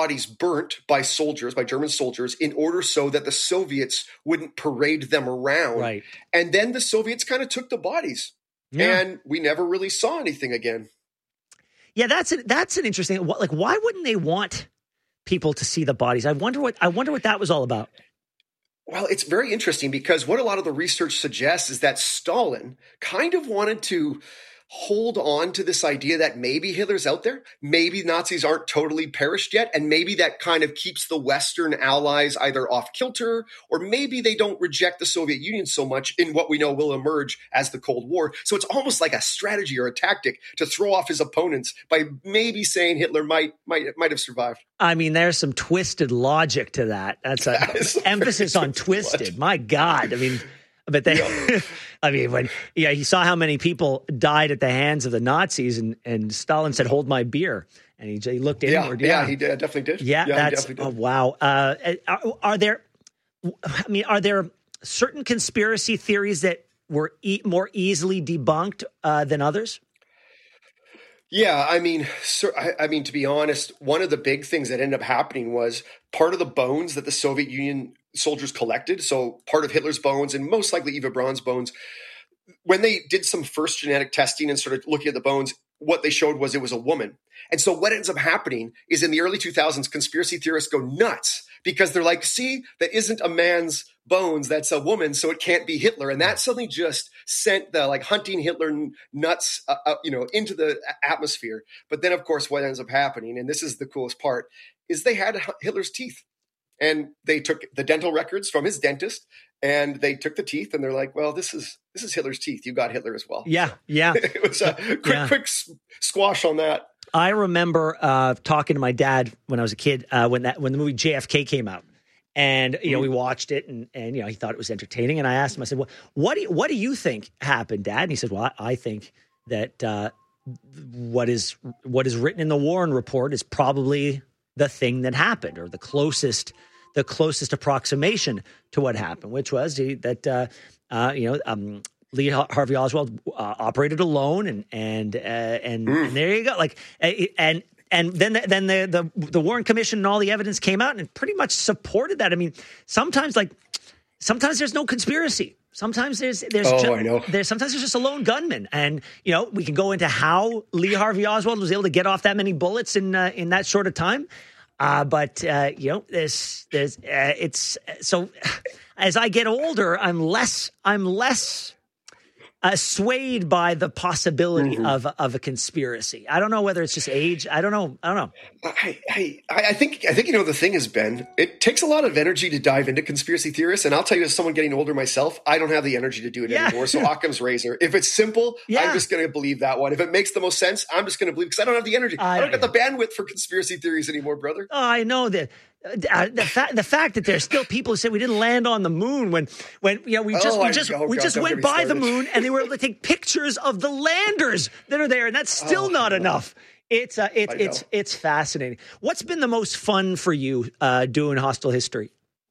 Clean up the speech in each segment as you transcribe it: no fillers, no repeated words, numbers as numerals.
bodies burnt by German soldiers, in order so that the Soviets wouldn't parade them around. Right. And then the Soviets kind of took the bodies, and we never really saw anything again. Yeah, that's an interesting. Like, why wouldn't they want people to see the bodies? I wonder what that was all about. Well, it's very interesting, because what a lot of the research suggests is that Stalin kind of wanted to hold on to this idea that maybe Hitler's out there, maybe Nazis aren't totally perished yet, and maybe that kind of keeps the Western allies either off kilter, or maybe they don't reject the Soviet Union so much in what we know will emerge as the Cold War. So it's almost like a strategy or a tactic to throw off his opponents by maybe saying Hitler might have survived. I mean, there's some twisted logic to that. That's an emphasis on twisted. My God. I mean, but they, I mean, when he saw how many people died at the hands of the Nazis, and Stalin said, "Hold my beer," and he looked inward. Yeah, he definitely did. Yeah, that's definitely did. Oh, wow. Are there certain conspiracy theories that were more easily debunked than others? Yeah, I mean, to be honest, one of the big things that ended up happening was part of the bones that the Soviet Union soldiers collected, so part of Hitler's bones and most likely Eva Braun's bones, when they did some first genetic testing and started looking at the bones, what they showed was it was a woman. And so what ends up happening is in the early 2000s, conspiracy theorists go nuts because they're like, see, that isn't a man's bones, that's a woman, so it can't be Hitler. And that suddenly just sent the hunting Hitler nuts into the atmosphere. But then, of course, what ends up happening, and this is the coolest part, is they had Hitler's teeth. And they took the dental records from his dentist, and they took the teeth, and they're like, well, this is Hitler's teeth. You got Hitler as well. Yeah, so yeah. It was a quick squash on that. I remember talking to my dad when I was a kid when the movie JFK came out. And, we watched it and he thought it was entertaining. And I asked him, I said, well, what do you think happened, Dad? And he said, well, I think that what is written in the Warren Report is probably the thing that happened, or the closest approximation to what happened, which was that Lee Harvey Oswald operated alone, and there you go. And then the Warren Commission and all the evidence came out and pretty much supported that. I mean, sometimes there's no conspiracy. Sometimes sometimes there's just a lone gunman, and we can go into how Lee Harvey Oswald was able to get off that many bullets in that short of time. But it's so. As I get older, I'm less swayed by the possibility of a conspiracy. I don't know whether it's just age. I don't know. I think the thing is, Ben, it takes a lot of energy to dive into conspiracy theorists, and I'll tell you, as someone getting older myself, I don't have the energy to do it anymore. So Occam's razor. If it's simple, I'm just going to believe that one. If it makes the most sense, I'm just going to believe, because I don't have the energy. I don't got the bandwidth for conspiracy theories anymore, brother. Oh, I know that. The fact that there's still people who say we didn't land on the moon when we just went by the moon, and they were able to take pictures of the landers that are there, and that's still not enough. It's fascinating. What's been the most fun for you doing Hostile History?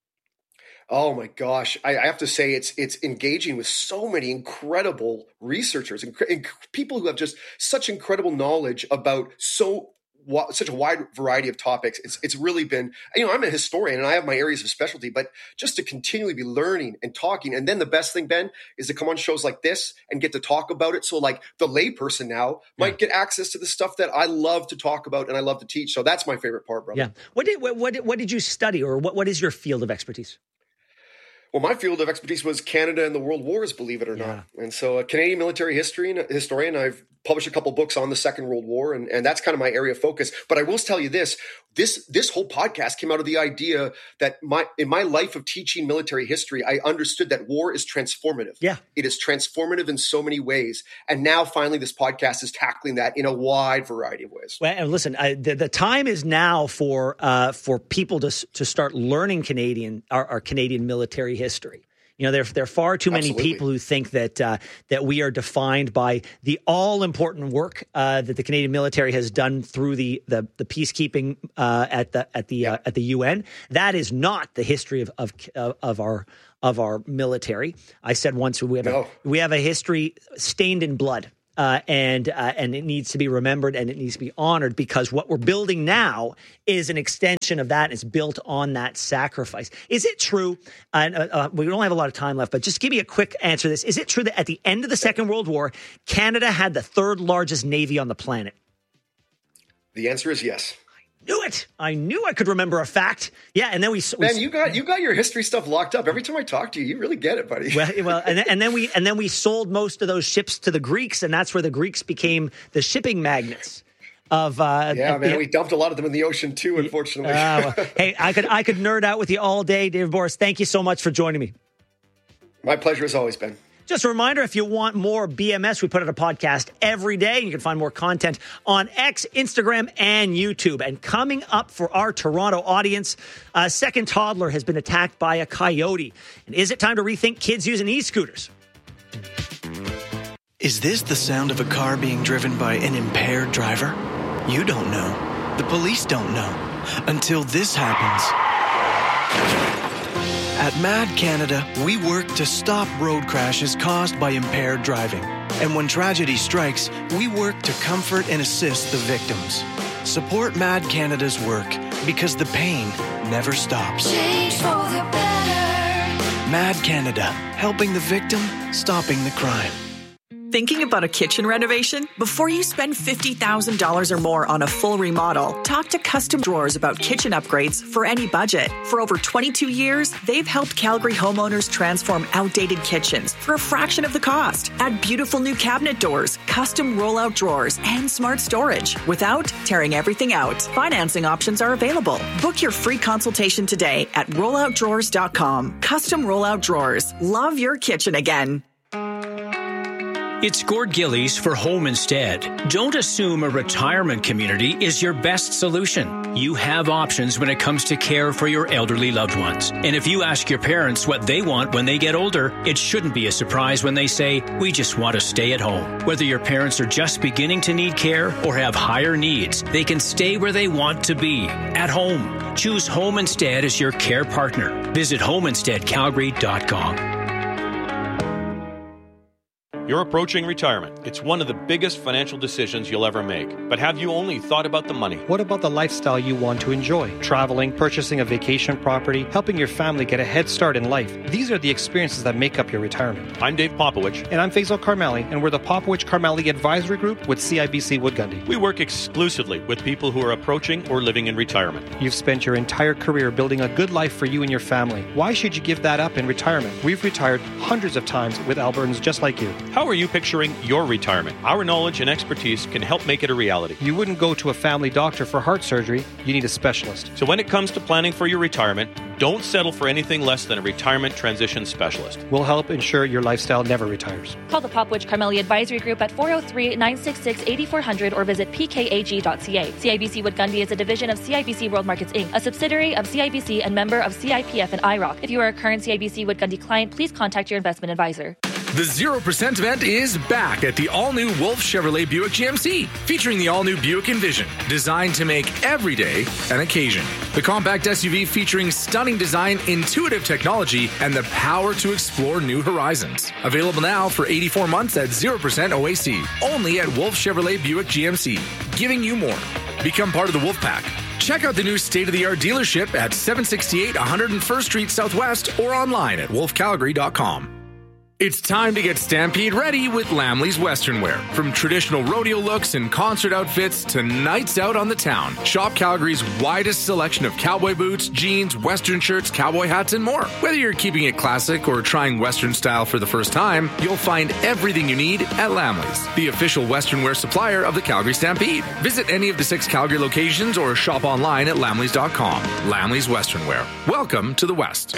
Oh my gosh. I have to say it's engaging with so many incredible researchers and people who have just such incredible knowledge about such a wide variety of topics. It's really been, I'm a historian and I have my areas of specialty, but just to continually be learning and talking. And then the best thing, Ben, is to come on shows like this and get to talk about it. So like the layperson now might get access to the stuff that I love to talk about and I love to teach. So that's my favorite part, brother. Yeah. What did you study, or what is your field of expertise? Well, my field of expertise was Canada and the World Wars, believe it or not. And so a Canadian military historian, I've published a couple books on the Second World War, and that's kind of my area of focus. But I will tell you this whole podcast came out of the idea that in my life of teaching military history, I understood that war is transformative. Yeah. It is transformative in so many ways. And now finally this podcast is tackling that in a wide variety of ways. Well, and listen, the time is now for people to start learning our Canadian military history. There are far too many people who think that we are defined by the all-important work that the Canadian military has done through the peacekeeping at the UN. That is not the history of our military. I said once we have a history stained in blood. and it needs to be remembered and it needs to be honored, because what we're building now is an extension of that. And it's built on that sacrifice. Is it true? And we don't have a lot of time left, but just give me a quick answer to this. Is it true that at the end of the Second World War, Canada had the third largest navy on the planet? The answer is yes. Knew it. I knew I could remember a fact. Yeah, and then we man, you got your history stuff locked up. Every time I talk to you, you really get it, buddy. Well, and then we sold most of those ships to the Greeks, and that's where the Greeks became the shipping magnates of. We dumped a lot of them in the ocean too, unfortunately. Hey, I could nerd out with you all day, David Borys. Thank you so much for joining me. My pleasure as always, Ben. Just a reminder, if you want more BMS, we put out a podcast every day. You can find more content on X, Instagram, and YouTube. And coming up for our Toronto audience, a second toddler has been attacked by a coyote. And is it time to rethink kids using e-scooters? Is this the sound of a car being driven by an impaired driver? You don't know. The police don't know. Until this happens. At MAD Canada, we work to stop road crashes caused by impaired driving. And when tragedy strikes, we work to comfort and assist the victims. Support MAD Canada's work, because the pain never stops. Change for the better. MAD Canada, helping the victim, stopping the crime. Thinking about a kitchen renovation? Before you spend $50,000 or more on a full remodel, talk to Custom Drawers about kitchen upgrades for any budget. For over 22 years, they've helped Calgary homeowners transform outdated kitchens for a fraction of the cost. Add beautiful new cabinet doors, custom rollout drawers, and smart storage without tearing everything out. Financing options are available. Book your free consultation today at rolloutdrawers.com. Custom Rollout Drawers. Love your kitchen again. It's Gord Gillies for Home Instead. Don't assume a retirement community is your best solution. You have options when it comes to care for your elderly loved ones. And if you ask your parents what they want when they get older, it shouldn't be a surprise when they say, we just want to stay at home. Whether your parents are just beginning to need care or have higher needs, they can stay where they want to be, at home. Choose Home Instead as your care partner. Visit homeinsteadcalgary.com. You're approaching retirement. It's one of the biggest financial decisions you'll ever make. But have you only thought about the money? What about the lifestyle you want to enjoy? Traveling, purchasing a vacation property, helping your family get a head start in life. These are the experiences that make up your retirement. I'm Dave Popowich. And I'm Faisal Karmali, and we're the Popowich Karmali Advisory Group with CIBC Wood Gundy. We work exclusively with people who are approaching or living in retirement. You've spent your entire career building a good life for you and your family. Why should you give that up in retirement? We've retired hundreds of times with Albertans just like you. How are you picturing your retirement? Our knowledge and expertise can help make it a reality. You wouldn't go to a family doctor for heart surgery. You need a specialist. So when it comes to planning for your retirement, don't settle for anything less than a retirement transition specialist. We'll help ensure your lifestyle never retires. Call the Popowich Karmali Advisory Group at 403-966-8400 or visit pkag.ca. CIBC Wood Gundy is a division of CIBC World Markets Inc., a subsidiary of CIBC and member of CIPF and IROC. If you are a current CIBC Wood Gundy client, please contact your investment advisor. The 0% event is back at the all-new Wolf Chevrolet Buick GMC, featuring the all-new Buick Envision, designed to make every day an occasion. The compact SUV featuring stunning design, intuitive technology, and the power to explore new horizons. Available now for 84 months at 0% OAC, only at Wolf Chevrolet Buick GMC, giving you more. Become part of the Wolf Pack. Check out the new state-of-the-art dealership at 768 101st Street Southwest or online at wolfcalgary.com. It's time to get Stampede ready with Lamley's Western Wear. From traditional rodeo looks and concert outfits to nights out on the town, shop Calgary's widest selection of cowboy boots, jeans, Western shirts, cowboy hats, and more. Whether you're keeping it classic or trying Western style for the first time, you'll find everything you need at Lamley's, the official Western wear supplier of the Calgary Stampede. Visit any of the 6 Calgary locations or shop online at lamleys.com. Lamley's Western Wear. Welcome to the West.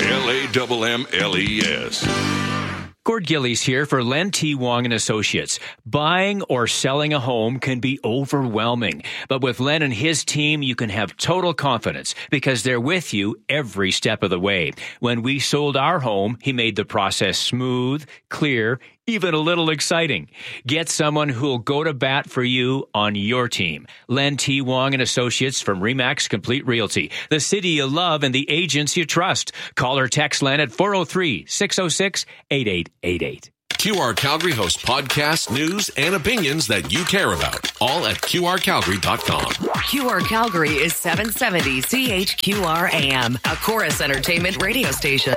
LAMMLES. Gord Gillies here for Len T. Wong and Associates. Buying or selling a home can be overwhelming, but with Len and his team, you can have total confidence because they're with you every step of the way. When we sold our home, he made the process smooth, clear, even a little exciting. Get someone who'll go to bat for you on your team. Len T. Wong and Associates from RE/MAX Complete Realty, the city you love and the agents you trust. Call or text Len at 403-606-8888. QR Calgary hosts podcasts, news, and opinions that you care about. All at QRCalgary.com. QR Calgary is 770 CHQR AM, a Chorus Entertainment radio station.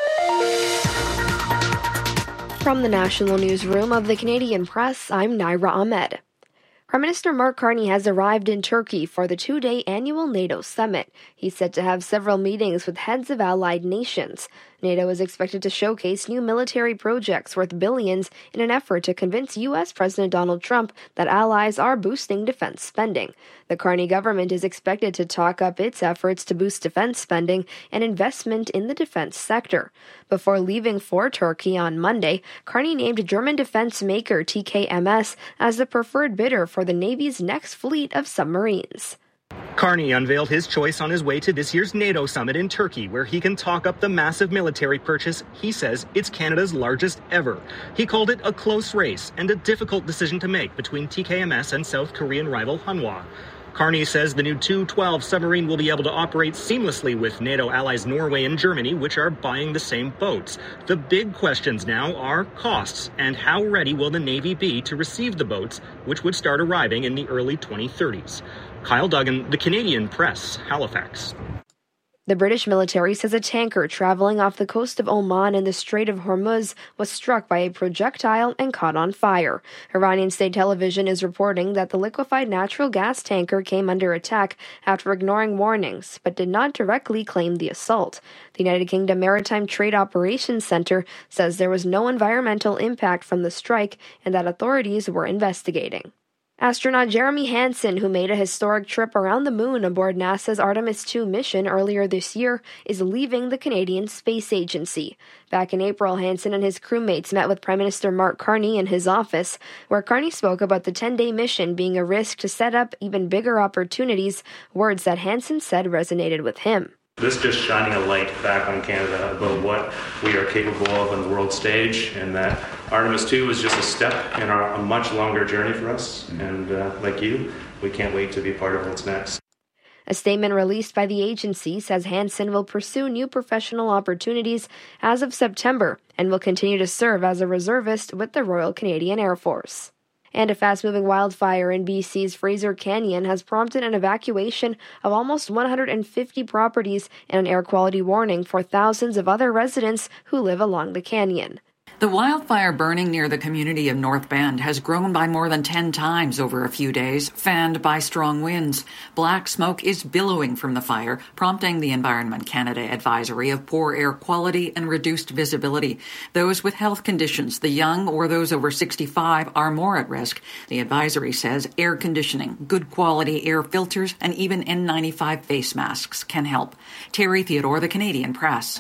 From the National Newsroom of the Canadian Press, I'm Naira Ahmed. Prime Minister Mark Carney has arrived in Turkey for the two-day annual NATO summit. He's set to have several meetings with heads of allied nations. NATO is expected to showcase new military projects worth billions in an effort to convince U.S. President Donald Trump that allies are boosting defense spending. The Carney government is expected to talk up its efforts to boost defense spending and investment in the defense sector. Before leaving for Turkey on Monday, Carney named German defense maker TKMS as the preferred bidder for the Navy's next fleet of submarines. Carney unveiled his choice on his way to this year's NATO summit in Turkey, where he can talk up the massive military purchase he says it's Canada's largest ever. He called it a close race and a difficult decision to make between TKMS and South Korean rival Hanwha. Carney says the new Tu-12 submarine will be able to operate seamlessly with NATO allies Norway and Germany, which are buying the same boats. The big questions now are costs and how ready will the Navy be to receive the boats, which would start arriving in the early 2030s. Kyle Duggan, The Canadian Press, Halifax. The British military says a tanker traveling off the coast of Oman in the Strait of Hormuz was struck by a projectile and caught on fire. Iranian state television is reporting that the liquefied natural gas tanker came under attack after ignoring warnings, but did not directly claim the assault. The United Kingdom Maritime Trade Operations Centre says there was no environmental impact from the strike and that authorities were investigating. Astronaut Jeremy Hansen, who made a historic trip around the moon aboard NASA's Artemis II mission earlier this year, is leaving the Canadian Space Agency. Back in April, Hansen and his crewmates met with Prime Minister Mark Carney in his office, where Carney spoke about the 10-day mission being a risk to set up even bigger opportunities, words that Hansen said resonated with him. This just shining a light back on Canada about what we are capable of on the world stage, and that Artemis II is just a step in a much longer journey for us. And like you, we can't wait to be part of what's next. A statement released by the agency says Hansen will pursue new professional opportunities as of September and will continue to serve as a reservist with the Royal Canadian Air Force. And a fast-moving wildfire in BC's Fraser Canyon has prompted an evacuation of almost 150 properties and an air quality warning for thousands of other residents who live along the canyon. The wildfire burning near the community of North Bend has grown by more than 10 times over a few days, fanned by strong winds. Black smoke is billowing from the fire, prompting the Environment Canada advisory of poor air quality and reduced visibility. Those with health conditions, the young or those over 65, are more at risk. The advisory says air conditioning, good quality air filters, and even N95 face masks can help. Terry Theodore, The Canadian Press.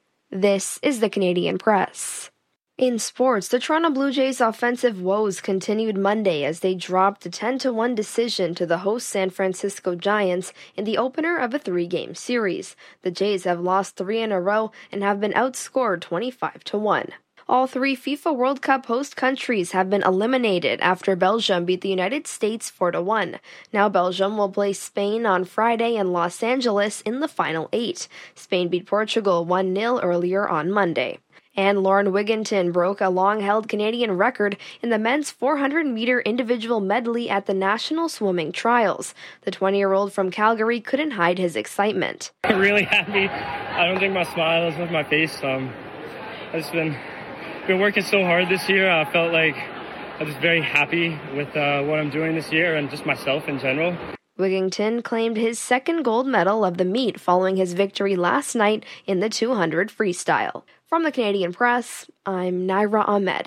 This is The Canadian Press. In sports, the Toronto Blue Jays' offensive woes continued Monday as they dropped a 10-1 decision to the host San Francisco Giants in the opener of a 3-game series. The Jays have lost 3 in a row and have been outscored 25-1. All 3 FIFA World Cup host countries have been eliminated after Belgium beat the United States 4-1. Now Belgium will play Spain on Friday in Los Angeles in the final 8. Spain beat Portugal 1-0 earlier on Monday. And Lauren Wigginton broke a long-held Canadian record in the men's 400-meter individual medley at the National Swimming Trials. The 20-year-old from Calgary couldn't hide his excitement. I'm really happy. I don't think my smile is with my face. I've just been working so hard this year. I felt like I'm just very happy with what I'm doing this year and just myself in general. Wigginton claimed his second gold medal of the meet following his victory last night in the 200 freestyle. From the Canadian Press, I'm Naira Ahmed.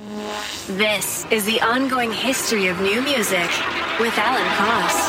This is the ongoing history of new music with Alan Cross.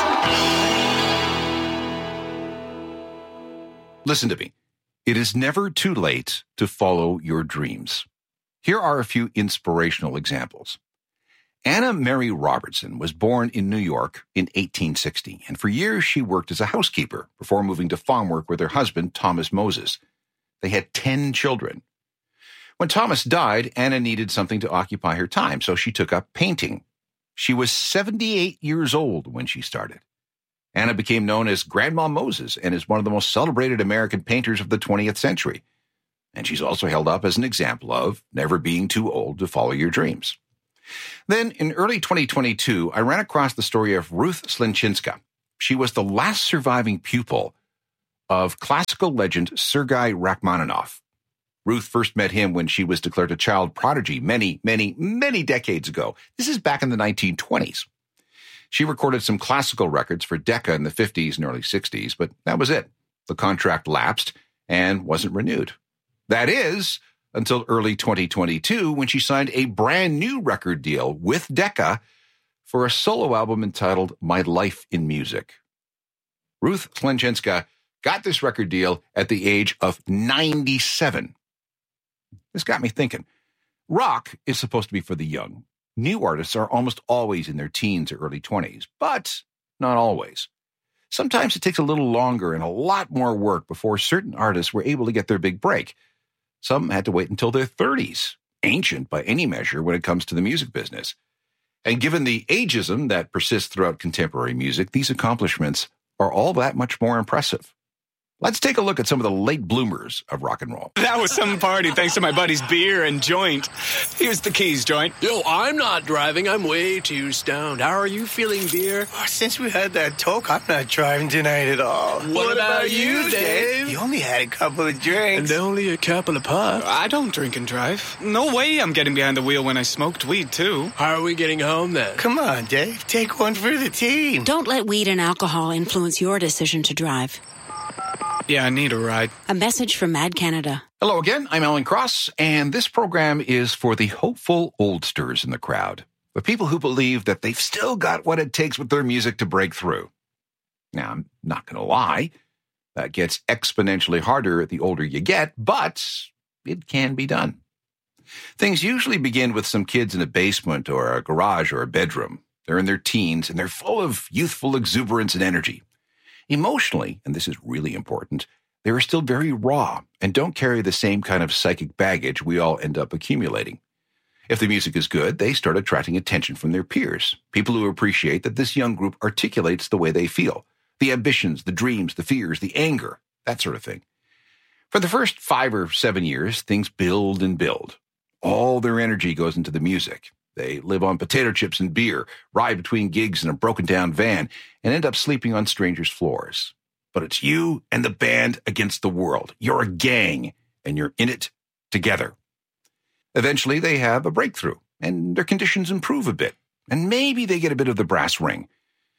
Listen to me. It is never too late to follow your dreams. Here are a few inspirational examples. Anna Mary Robertson was born in New York in 1860, and for years she worked as a housekeeper before moving to farm work with her husband, Thomas Moses. They had 10 children. When Thomas died, Anna needed something to occupy her time, so she took up painting. She was 78 years old when she started. Anna became known as Grandma Moses and is one of the most celebrated American painters of the 20th century. And she's also held up as an example of never being too old to follow your dreams. Then, in early 2022, I ran across the story of Ruth Slinchinska. She was the last surviving pupil of classical legend Sergei Rachmaninoff. Ruth first met him when she was declared a child prodigy many, many, many decades ago. This is back in the 1920s. She recorded some classical records for Decca in the 50s and early 60s, but that was it. The contract lapsed and wasn't renewed. That is, until early 2022, when she signed a brand new record deal with Decca for a solo album entitled My Life in Music. Ruth Slinchinska got this record deal at the age of 97. This got me thinking. Rock is supposed to be for the young. New artists are almost always in their teens or early 20s, but not always. Sometimes it takes a little longer and a lot more work before certain artists were able to get their big break. Some had to wait until their 30s, ancient by any measure when it comes to the music business. And given the ageism that persists throughout contemporary music, these accomplishments are all that much more impressive. Let's take a look at some of the late bloomers of rock and roll. That was some party thanks to my buddy's beer and joint. Here's the keys, joint. Yo, I'm not driving. I'm way too stoned. How are you feeling, beer? Oh, since we had that talk, I'm not driving tonight at all. What about you, Dave? You only had a couple of drinks. And only a couple of puffs. I don't drink and drive. No way I'm getting behind the wheel when I smoked weed, too. How are we getting home, then? Come on, Dave. Take one for the team. Don't let weed and alcohol influence your decision to drive. Yeah, I need a ride. A message from Mad Canada. Hello again, I'm Alan Cross, and this program is for the hopeful oldsters in the crowd, the people who believe that they've still got what it takes with their music to break through. Now, I'm not going to lie, that gets exponentially harder the older you get, but it can be done. Things usually begin with some kids in a basement or a garage or a bedroom. They're in their teens, and they're full of youthful exuberance and energy. Emotionally, and this is really important, they are still very raw and don't carry the same kind of psychic baggage we all end up accumulating. If the music is good, they start attracting attention from their peers, people who appreciate that this young group articulates the way they feel, the ambitions, the dreams, the fears, the anger, that sort of thing. For the first 5 or 7 years, things build and build. All their energy goes into the music. They live on potato chips and beer, ride between gigs in a broken-down van, and end up sleeping on strangers' floors. But it's you and the band against the world. You're a gang, and you're in it together. Eventually, they have a breakthrough, and their conditions improve a bit, and maybe they get a bit of the brass ring.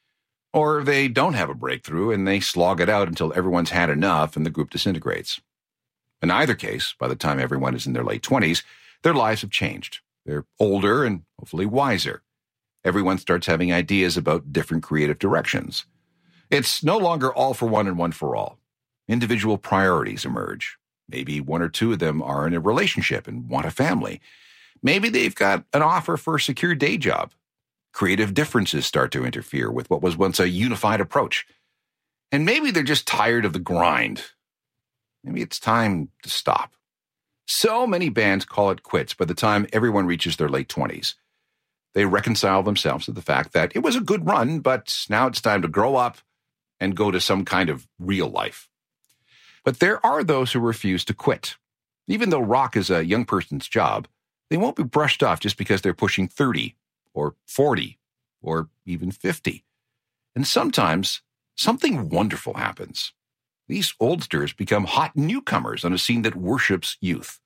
Or they don't have a breakthrough, and they slog it out until everyone's had enough and the group disintegrates. In either case, by the time everyone is in their late 20s, their lives have changed. They're older and hopefully wiser. Everyone starts having ideas about different creative directions. It's no longer all for one and one for all. Individual priorities emerge. Maybe 1 or 2 of them are in a relationship and want a family. Maybe they've got an offer for a secure day job. Creative differences start to interfere with what was once a unified approach. And maybe they're just tired of the grind. Maybe it's time to stop. So many bands call it quits by the time everyone reaches their late 20s. They reconcile themselves to the fact that it was a good run, but now it's time to grow up and go to some kind of real life. But there are those who refuse to quit. Even though rock is a young person's job, they won't be brushed off just because they're pushing 30 or 40 or even 50. And sometimes something wonderful happens. These oldsters become hot newcomers on a scene that worships youth.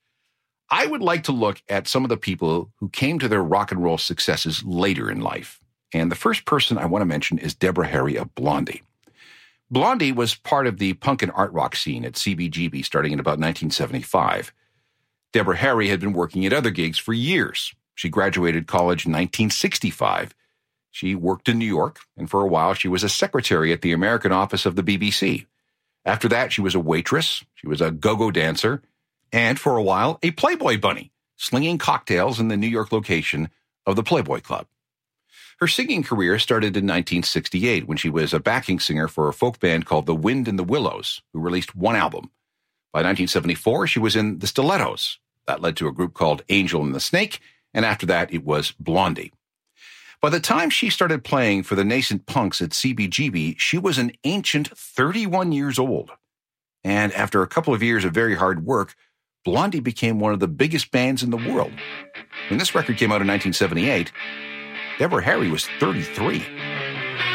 I would like to look at some of the people who came to their rock and roll successes later in life. And the first person I want to mention is Deborah Harry of Blondie. Blondie was part of the punk and art rock scene at CBGB starting in about 1975. Deborah Harry had been working at other gigs for years. She graduated college in 1965. She worked in New York, and for a while she was a secretary at the American office of the BBC. After that, she was a waitress, she was a go-go dancer, and for a while, a Playboy bunny, slinging cocktails in the New York location of the Playboy Club. Her singing career started in 1968 when she was a backing singer for a folk band called The Wind and the Willows, who released 1 album. By 1974, she was in the Stilettos. That led to a group called Angel and the Snake, and after that, it was Blondie. By the time she started playing for the nascent punks at CBGB, she was an ancient 31 years old. And after a couple of years of very hard work, Blondie became one of the biggest bands in the world. When this record came out in 1978, Deborah Harry was 33.